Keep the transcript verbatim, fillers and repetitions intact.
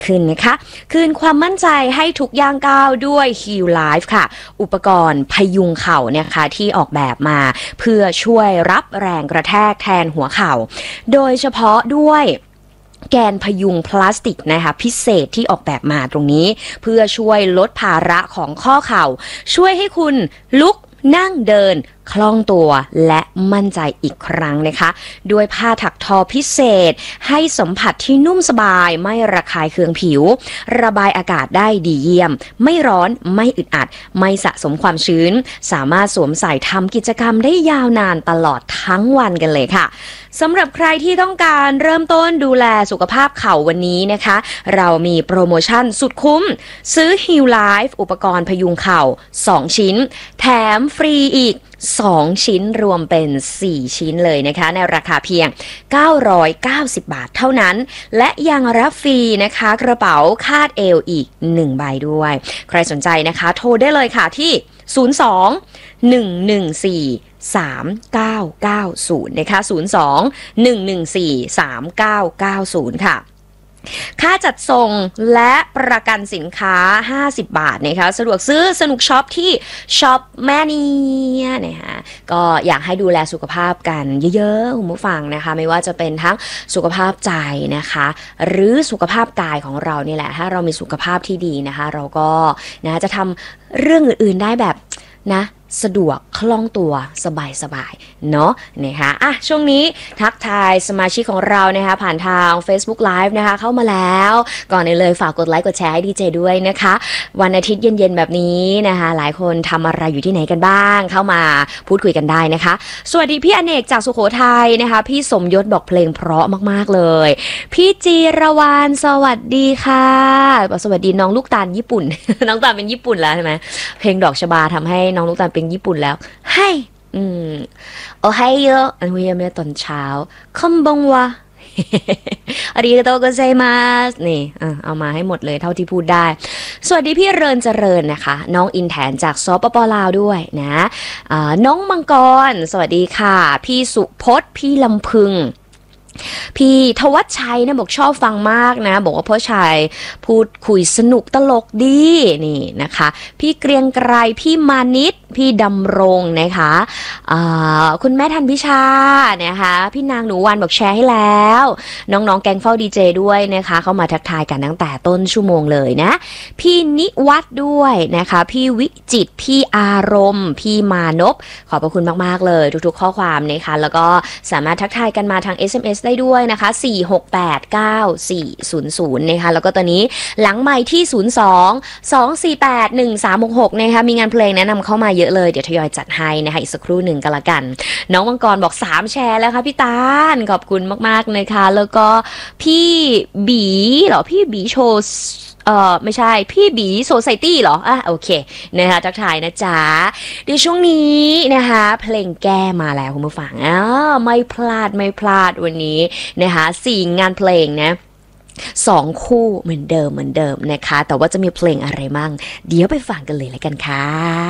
ขึ้นนะคะคืนความมั่นใจให้ทุกย่างก้าวด้วย Heal Life ค่ะอุปกรณ์พยุงเข่าเนี่ยค่ะที่ออกแบบมาเพื่อช่วยรับแรงกระแทกแทนหัวเข่าโดยเฉพาะด้วยแกนพยุงพลาสติกนะคะพิเศษที่ออกแบบมาตรงนี้เพื่อช่วยลดภาระของข้อเข่าช่วยให้คุณลุกนั่งเดินคล่องตัวและมั่นใจอีกครั้งนะคะด้วยผ้าถักทอพิเศษให้สัมผัสที่นุ่มสบายไม่ระคายเคืองผิวระบายอากาศได้ดีเยี่ยมไม่ร้อนไม่อึดอัดไม่สะสมความชื้นสามารถสวมใส่ทำกิจกรรมได้ยาวนานตลอดทั้งวันกันเลยค่ะสำหรับใครที่ต้องการเริ่มต้นดูแลสุขภาพเข่าวันนี้นะคะเรามีโปรโมชั่นสุดคุ้มซื้อ Heal Life อุปกรณ์พยุงเข่าสองชิ้นแถมฟรีอีกสองชิ้นรวมเป็นสี่ชิ้นเลยนะคะในราคาเพียงเก้าร้อยเก้าสิบบาทเท่านั้นและยังรับฟรีนะคะกระเป๋าคาดเอวอีกหนึ่งใบด้วยใครสนใจนะคะโทรได้เลยค่ะที่ศูนย์ สอง หนึ่ง หนึ่ง สี่ สาม เก้า เก้า ศูนย์นะคะศูนย์ สอง หนึ่ง หนึ่ง สี่ สาม เก้า เก้า ศูนย์ค่ะค่าจัดส่งและประกันสินค้าห้าสิบบาทนะคะสะดวกซื้อสนุกช็อปที่ช็อปแมเนียนะคะก็อยากให้ดูแลสุขภาพกันเยอะๆคุณผู้ฟังนะคะไม่ว่าจะเป็นทั้งสุขภาพใจนะคะหรือสุขภาพกายของเรานี่แหละถ้าเรามีสุขภาพที่ดีนะคะเราก็นะจะทำเรื่องอื่นๆได้แบบนะสะดวกคล่องตัวสบายๆเนาะนะคะอ่ะช่วงนี้ทักทายสมาชิกของเรานะคะผ่านทาง Facebook Live นะคะเข้ามาแล้วก่อนอื่นเลยฝากกดไลค์กดแชร์ให้ดีเจด้วยนะคะวันอาทิตย์เย็นๆแบบนี้นะคะหลายคนทำอะไรอยู่ที่ไหนกันบ้างเข้ามาพูดคุยกันได้นะคะสวัสดีพี่อเนกจากสุโขทัยนะคะพี่สมยศบอกเพลงเพราะมากๆเลยพี่จีรวรรณสวัสดีค่ะสวัสดีน้องลูกตาลญี่ปุ่น น้องตาลเป็นญี่ปุ่นแล้วใช่ไหมเพลงดอกชบาทำให้น้องลูกตาลเป็นญี่ปุ่นแล้วให้อืมโอไฮโออันนี้ยังไม่ได้ตอนเช้าคอมบงวะอาริกาโตโกเซมาสนี่เอามาให้หมดเลยเท่าที่พูดได้สวัสดีพี่เริญเจริญนะคะน้องอินแทนจากสปป.ลาวด้วยนะน้องมังกรสวัสดีค่ะพี่สุพจน์พี่ลำพึงพี่ทวัชชัยนะบอกชอบฟังมากนะบอกว่าพ่อชัยพูดคุยสนุกตลกดีนี่นะคะพี่เกรียงไกรพี่มานิดพี่ดำรงนะคะคุณแม่ทันพิชานะคะพี่นางหนูวันบอกแชร์ให้แล้วน้องๆแกงเฝ้าดีเจด้วยนะคะเข้ามาทักทายกันตั้งแต่ต้นชั่วโมงเลยนะพี่นิวัฒน์ด้วยนะคะพี่วิจิตรพี่อารมณ์พี่มานพขอบพระคุณมากๆเลยทุกๆข้อความนะคะแล้วก็สามารถทักทายกันมาทาง เอส เอ็ม เอส ได้ด้วยนะคะสี่ หก แปด เก้า สี่ ศูนย์ ศูนย์นะคะแล้วก็ตอนนี้หลังไมค์ที่ศูนย์ สอง สอง สี่ แปด หนึ่ง สาม หก หกนะคะมีงานเพลงแนะนำเข้ามาเยอะเลยเดี๋ยวทยอยจัดให้นะคะอีกสักครู่หนึ่งกันละกันน้องมังกรบอกสามแชร์แล้วค่ะพี่ตาลขอบคุณมากๆนะคะแล้วก็พี่บีเหรอพี่บีโชว์เอ่อไม่ใช่พี่บีโซไซตี้เหรออ่ะโอเคนะคะทักทายนะจ๊ะเดี๋ยวช่วงนี้นะคะเพลงแก้มาแล้วคุณผู้ฟังอ้าวไม่พลาดไม่พลาดวันนี้นะคะสี่งานเพลงนะสองคู่เหมือนเดิมเหมือนเดิมนะคะแต่ว่าจะมีเพลงอะไรมั่งเดี๋ยวไปฟังกันเลยแล้วกันค่ะ